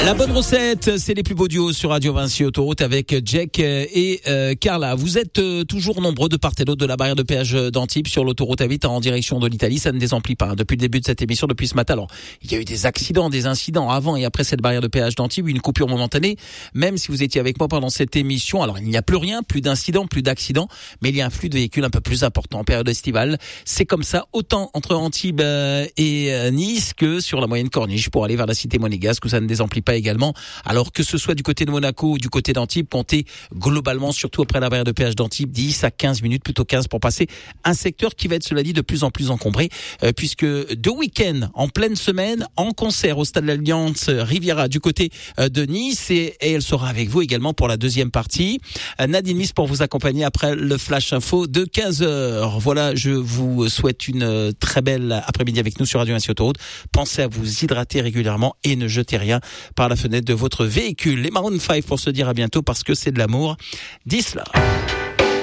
La bonne recette, c'est les plus beaux duos sur Radio Vinci Autoroute avec Jack et Carla. Vous êtes toujours nombreux de part et d'autre de la barrière de péage d'Antibes sur l'autoroute A8 en direction de l'Italie. Ça ne désemplit pas. Depuis le début de cette émission, depuis ce matin. Alors, il y a eu des accidents, des incidents avant et après cette barrière de péage d'Antibes, une coupure momentanée. Même si vous étiez avec moi pendant cette émission, alors il n'y a plus rien, plus d'incidents, plus d'accidents, mais il y a un flux de véhicules un peu plus important en période estivale. C'est comme ça, autant entre Antibes et Nice que sur la moyenne corniche pour aller vers la cité monégasque où ça ne désemplit pas également. Alors que ce soit du côté de Monaco ou du côté d'Antibes, comptez globalement, surtout après la barrière de péage d'Antibes, 10 à 15 minutes, plutôt 15 pour passer un secteur qui va être, cela dit, de plus en plus encombré, puisque deux week-ends en pleine semaine, en concert au Stade de l'Alliance Riviera du côté de Nice, et elle sera avec vous également pour la deuxième partie. Nadine Miss pour vous accompagner après le Flash Info de 15h. Voilà, je vous souhaite une très belle après-midi avec nous sur Radio Vinci Autoroute. Pensez à vous hydrater régulièrement et ne jetez rien par la fenêtre de votre véhicule. Les Maroon 5 pour se dire à bientôt parce que c'est de l'amour. Dis-le.